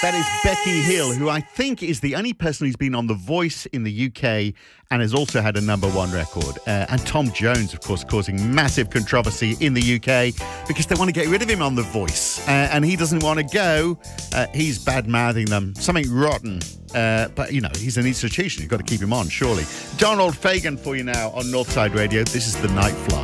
That is Becky Hill, who I think is the only person who's been on The Voice in the UK and has also had a #1 record. And Tom Jones, of course, causing massive controversy in the UK because they want to get rid of him on The Voice. And he doesn't want to go. He's bad-mouthing them. Something rotten. But, you know, he's an institution. You've got to keep him on, surely. Donald Fagen for you now on Northside Radio. This is The Night Fly.